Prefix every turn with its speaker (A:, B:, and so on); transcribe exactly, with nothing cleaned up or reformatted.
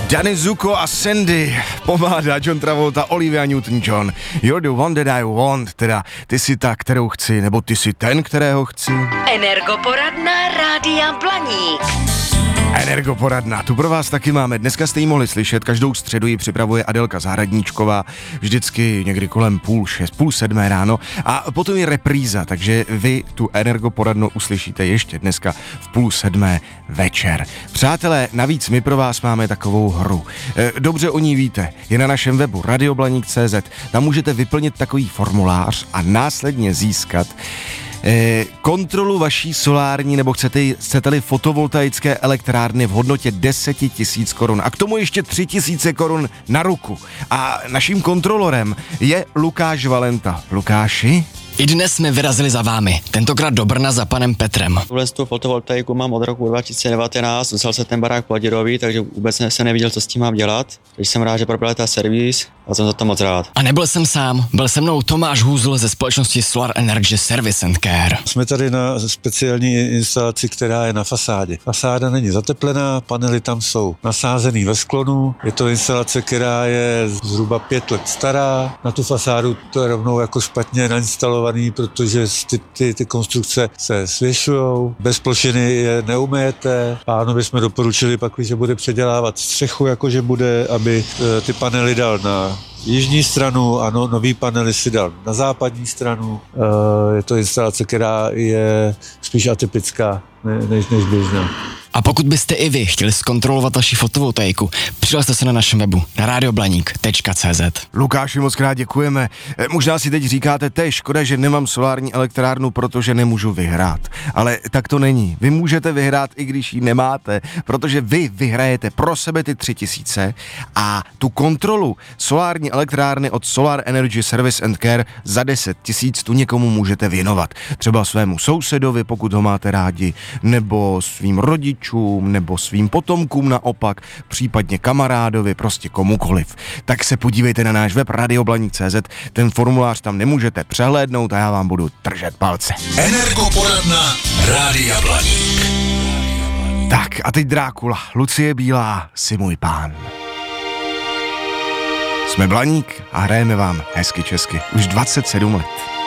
A: Danny Zuko a Sandy, pomáhá John Travolta, Olivia Newton-John. You're the one that I want, teda ty jsi ta, kterou chci, nebo ty jsi ten, kterého chci.
B: Energoporadna Rádia Blaník.
A: Energoporadna, tu pro vás taky máme. Dneska jste ji mohli slyšet, každou středu ji připravuje Adelka Zahradníčková, vždycky někdy kolem půl šest, půl sedmé ráno a potom je repríza, takže vy tu Energoporadnu uslyšíte ještě dneska v půl sedmé večer. Přátelé, navíc my pro vás máme takovou hru. Dobře o ní víte, je na našem webu radioblaník tečka cé zet, tam můžete vyplnit takový formulář a následně získat kontrolu vaší solární nebo chcete, chcete-li fotovoltaické elektrárny v hodnotě deset tisíc korun a k tomu ještě tři tisíce korun na ruku. A naším kontrolorem je Lukáš Valenta. Lukáši?
C: I dnes jsme vyrazili za vámi, tentokrát do Brna za panem Petrem.
D: Tuhle tu fotovoltaiku mám od roku dva tisíce devatenáct, dostal se ten barák Pladěrový, takže vůbec se neviděl, co s tím mám dělat. Takže jsem rád, že proběhl ta servis a jsem za to moc rád.
C: A nebyl jsem sám, byl se mnou Tomáš Hůzl ze společnosti Solar Energy Service and Care.
E: Jsme tady na speciální instalaci, která je na fasádě. Fasáda není zateplená, panely tam jsou nasázený ve sklonu. Je to instalace, která je zhruba pět let stará. Na tu fasádu to je rovnou jako špatně nainstalované, protože ty, ty, ty konstrukce se svěšujou, bez plošiny je neumejete. Pánovi jsme doporučili pak, že bude předělávat střechu, jakože bude, aby ty panely dal na jižní stranu a no, nový panely si dal na západní stranu. Je to instalace, která je spíš atypická než, než běžná.
C: A pokud byste i vy chtěli zkontrolovat vaši fotovoltaiku, přihlaste se na našem webu na radioblaník tečka cé zet.
A: Lukáši, moc krát děkujeme. Možná si teď říkáte, to je škoda, že nemám solární elektrárnu, protože nemůžu vyhrát. Ale tak to není. Vy můžete vyhrát, i když ji nemáte, protože vy vyhrajete pro sebe ty tři tisíce a tu kontrolu solární elektrárny od Solar Energy Service and Care za deset tisíc tu někomu můžete věnovat. Třeba svému sousedovi, pokud ho máte rádi, nebo svým rodičům, nebo svým potomkům naopak, případně kamarádovi, prostě komukoliv. Tak se podívejte na náš web radioblaník tečka cé zet, ten formulář tam nemůžete přehlédnout a já vám budu držet palce.
F: Energoporadna Rádia Blaník.
A: Tak a teď Drákula, Lucie Bílá, si můj pán. Jsme Blaník a hrajeme vám hezky česky už dvacet sedm let.